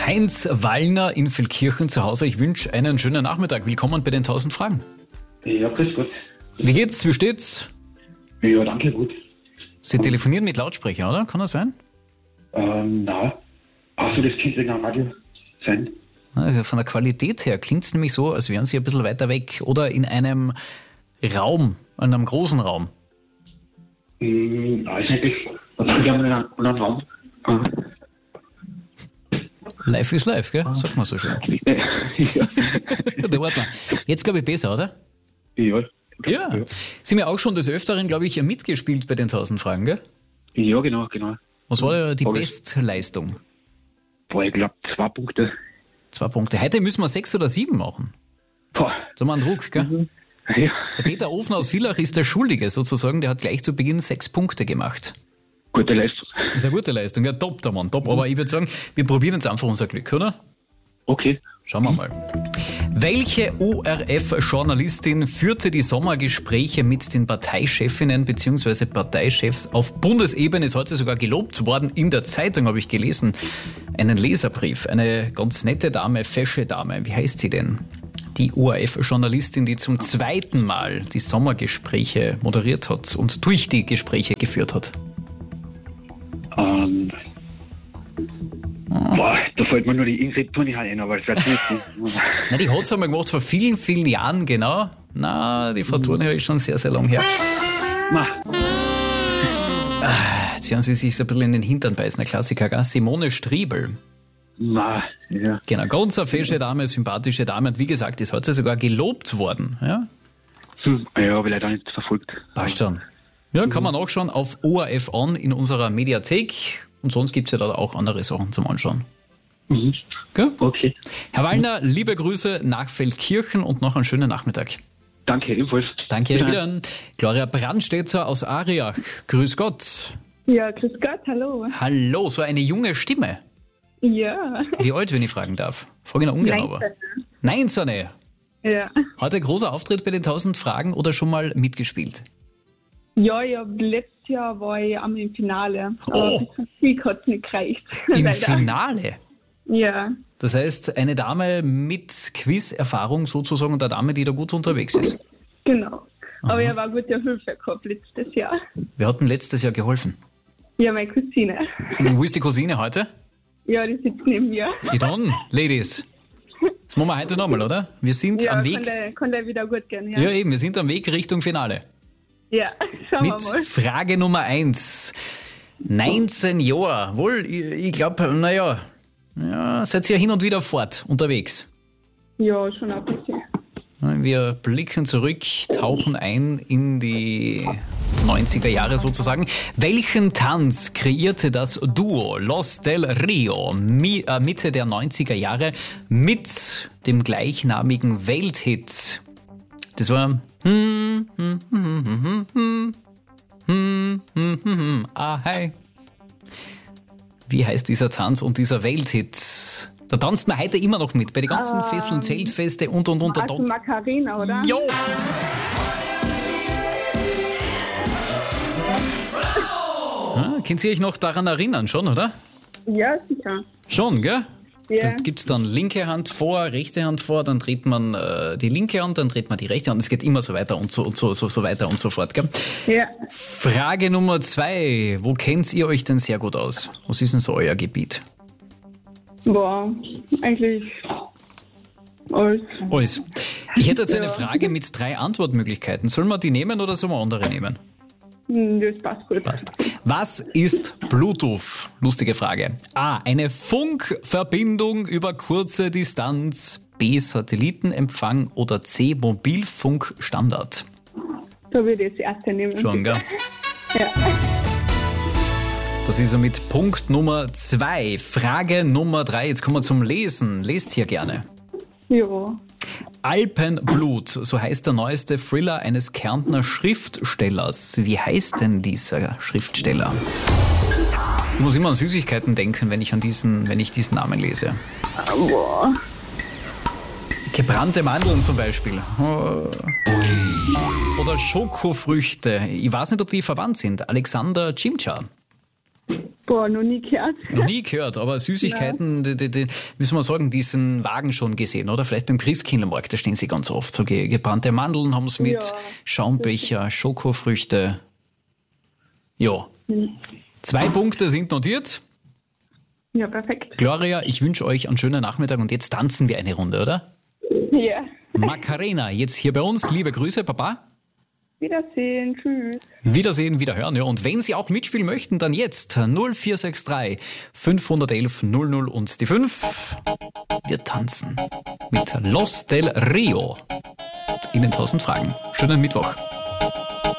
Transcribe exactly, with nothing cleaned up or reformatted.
Heinz Wallner in Feldkirchen zu Hause. Ich wünsche einen schönen Nachmittag. Willkommen bei den tausend Fragen. Ja, grüß Gott. Wie geht's? Wie steht's? Ja, danke, gut. Sie telefonieren mit Lautsprecher, oder? Kann das sein? Ähm, na, also das könnte wegen am Radio sein. Von der Qualität her klingt es nämlich so, als wären Sie ein bisschen weiter weg oder in einem Raum, in einem großen Raum. Hm, na, ist eigentlich, was haben wir in einem anderen Raum? Ah. Live ist live, gell? Sagt man so schön. Ja. Da warten wir. Jetzt glaube ich besser, oder? Ja. Ja. Sie haben ja auch schon des Öfteren, glaube ich, mitgespielt bei den tausend Fragen, gell? Ja, genau, genau. Was war die Hab ich. Bestleistung? Boah, ich glaube, zwei Punkte. Zwei Punkte. Heute müssen wir sechs oder sieben machen. Boah. So mal einen Druck, gell? Mhm. Ja. Der Peter Ofner aus Villach ist der Schuldige sozusagen. Der hat gleich zu Beginn sechs Punkte gemacht. Gute Leistung. Das ist eine gute Leistung. Ja, top, der Mann, top. Aber ich würde sagen, wir probieren jetzt einfach unser Glück, oder? Okay. Schauen wir mal. Welche O R F-Journalistin führte die Sommergespräche mit den Parteichefinnen bzw. Parteichefs auf Bundesebene? Ist heute sogar gelobt worden. In der Zeitung habe ich gelesen. Einen Leserbrief. Eine ganz nette Dame, fesche Dame. Wie heißt sie denn? Die O R F-Journalistin, die zum zweiten Mal die Sommergespräche moderiert hat und durch die Gespräche geführt hat. Ähm. Boah, da fällt mir nur die Ingrid Thurnich ein, aber das wird nicht. Na, die hat es einmal gemacht vor vielen, vielen Jahren, genau. Na, die Frau Thurnich ist schon sehr, sehr lang her. Na, Ah, jetzt werden Sie sich so ein bisschen in den Hintern beißen, der Klassiker, gell? Simone Striebel. na, ja. Genau, ganz eine fesche Dame, sympathische Dame. Und wie gesagt, das hat sie sogar gelobt worden. Ja, Hm, ja, habe ich leider nicht verfolgt. passt schon. Ja, kann man nachschauen auf O R F On in unserer Mediathek. Und sonst gibt es ja da auch andere Sachen zum Anschauen. Mhm. Gell? Okay. Herr Wallner, liebe Grüße nach Feldkirchen und noch einen schönen Nachmittag. Danke, ebenfalls. Danke, Ja. wieder. Gloria Brandstätter aus Ariach. Grüß Gott. Ja, grüß Gott, hallo. Hallo, so eine junge Stimme. Ja. Wie alt, wenn ich fragen darf? Frage ich noch ungern, aber. neunzehn. Ja. Heute großer Auftritt bei den tausend Fragen oder schon mal mitgespielt? Ja, ja, letztes Jahr war ich am im Finale. Aber Oh. bis zum Sieg hat es nicht gereicht. Im Leider. Finale? Ja, Das heißt, eine Dame mit Quiz-Erfahrung sozusagen und eine Dame, die da gut unterwegs ist. genau. Aber ich war gute Hilfe gehabt letztes Jahr. Wir hatten letztes Jahr geholfen. Ja, meine Cousine. Und wo ist die Cousine heute? Ja, die sitzt neben mir. Ich dann, Ladies. Das machen wir heute nochmal, oder? Wir sind Ja, am kann Weg. der, kann der wieder gut gehen, ja. Ja, eben, wir sind am Weg Richtung Finale. Ja, schauen Mit wir mal. Frage Nummer eins. neunzehn Jahre. Wohl, ich, ich glaube, naja, ja, seid ihr hin und wieder fort unterwegs. Ja, schon ein bisschen. Wir blicken zurück, tauchen ein in die neunziger Jahre sozusagen. Welchen Tanz kreierte das Duo Los del Rio mi- äh, Mitte der neunziger Jahre mit dem gleichnamigen Welthit? Das war hm, hm, hm, hm, hm, hm, hm, hm, hm, hm, ah, hey. Wie heißt dieser Tanz und dieser Welthit? Da tanzt man heute immer noch mit, bei den ganzen Festeln, Zeltfeste und und und. Also Macarena, oder? Jo! Ah, könnt ihr euch noch daran erinnern, schon, oder? Ja, sicher. Schon, gell? Ja. Da gibt es dann linke Hand vor, rechte Hand vor, dann dreht man äh, die linke Hand, dann dreht man die rechte Hand. Es geht immer so weiter und so und so, so, so weiter und so fort, gell? Ja. Frage Nummer zwei. Wo kennt ihr euch denn sehr gut aus? Was ist denn so euer Gebiet? Boah, eigentlich alles. Alles. Ich hätte jetzt eine Ja. Frage mit drei Antwortmöglichkeiten. Sollen wir die nehmen oder sollen wir andere nehmen? Hm, Das passt gut. Passt. Was ist Bluetooth? Lustige Frage. A. Eine Funkverbindung über kurze Distanz. B. Satellitenempfang. Oder C. Mobilfunkstandard. Da würde ich das erste nehmen. Schon, gell? Ja. Das ist somit Punkt Nummer zwei. Frage Nummer drei. Jetzt kommen wir zum Lesen. Lest hier gerne. Ja. Alpenblut, so heißt der neueste Thriller eines Kärntner Schriftstellers. Wie heißt denn dieser Schriftsteller? Ich muss immer an Süßigkeiten denken, wenn ich an diesen, wenn ich diesen Namen lese. Boah. Gebrannte Mandeln zum Beispiel. Oder Schokofrüchte. Ich weiß nicht, ob die verwandt sind. Alexander Cimca. Boah, noch nie gehört. Noch nie gehört, aber Süßigkeiten, die, die, die, müssen wir sagen, diesen Wagen schon gesehen, oder? Vielleicht beim Christkindlmarkt, da stehen sie ganz oft. So ge- gebrannte Mandeln haben sie mit, Ja, Schaumbecher, Schokofrüchte. Ja. Zwei Punkte sind notiert. Ja, perfekt. Gloria, ich wünsche euch einen schönen Nachmittag und jetzt tanzen wir eine Runde, oder? Ja. Macarena, jetzt hier bei uns. Liebe Grüße, Papa. Wiedersehen. Tschüss. Wiedersehen, wiederhören. Ja. Und wenn Sie auch mitspielen möchten, dann jetzt null vier sechs drei fünf eins eins null null und die fünf. Wir tanzen mit Los del Rio in den tausend Fragen. Schönen Mittwoch.